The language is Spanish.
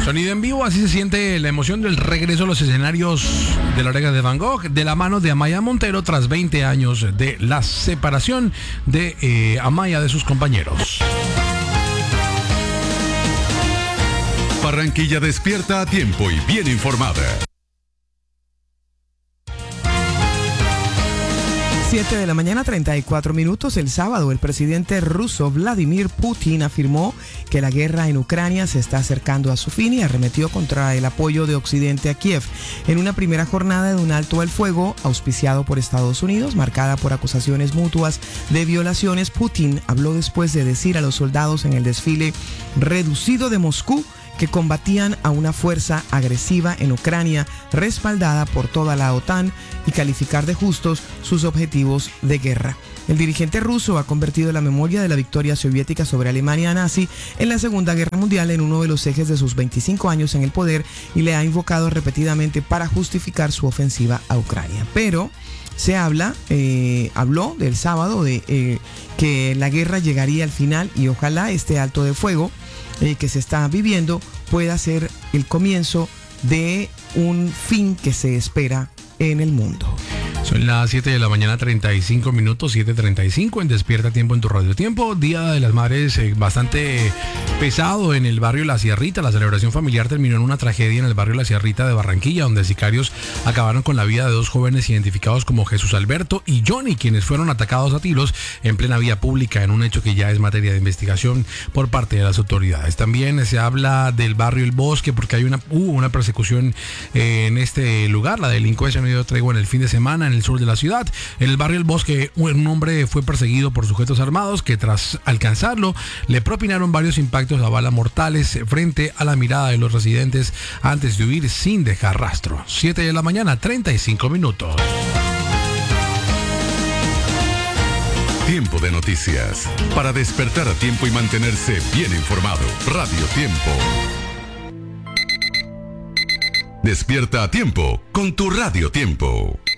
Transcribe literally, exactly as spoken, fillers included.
Sonido en vivo, así se siente la emoción del regreso a los escenarios de La Oreja de Van Gogh, de la mano de Amaya Montero, tras veinte años de la separación de eh, Amaya de sus compañeros. Barranquilla despierta a tiempo y bien informada. siete de la mañana, treinta y cuatro minutos. El sábado, el presidente ruso Vladimir Putin afirmó que la guerra en Ucrania se está acercando a su fin y arremetió contra el apoyo de Occidente a Kiev en una primera jornada de un alto al fuego auspiciado por Estados Unidos, marcada por acusaciones mutuas de violaciones. Putin habló después de decir a los soldados en el desfile reducido de Moscú que combatían a una fuerza agresiva en Ucrania respaldada por toda la OTAN y calificar de justos sus objetivos de guerra. El dirigente ruso ha convertido la memoria de la victoria soviética sobre Alemania nazi en la Segunda Guerra Mundial en uno de los ejes de sus veinticinco años en el poder y le ha invocado repetidamente para justificar su ofensiva a Ucrania. Pero se habla, eh, habló del sábado de eh, que la guerra llegaría al final y ojalá este alto de fuego Eh, que se está viviendo pueda ser el comienzo de un fin que se espera en el mundo. Son las siete de la mañana, treinta y cinco minutos, siete treinta y cinco en Despierta Tiempo en tu Radio Tiempo. Día de las Madres eh, bastante pesado en el barrio La Sierrita. La celebración familiar terminó en una tragedia en el barrio La Sierrita de Barranquilla, donde sicarios acabaron con la vida de dos jóvenes identificados como Jesús Alberto y Johnny, quienes fueron atacados a tiros en plena vía pública, en un hecho que ya es materia de investigación por parte de las autoridades. También se habla del barrio El Bosque, porque hay una, hubo una persecución eh, en este lugar. La delincuencia no dio tregua en el fin de semana en el sur de la ciudad. En el barrio El Bosque, un hombre fue perseguido por sujetos armados que, tras alcanzarlo, le propinaron varios impactos a bala mortales frente a la mirada de los residentes antes de huir sin dejar rastro. siete de la mañana, treinta y cinco minutos. Tiempo de noticias. Para despertar a tiempo y mantenerse bien informado. Radio Tiempo. Despierta a tiempo con tu Radio Tiempo.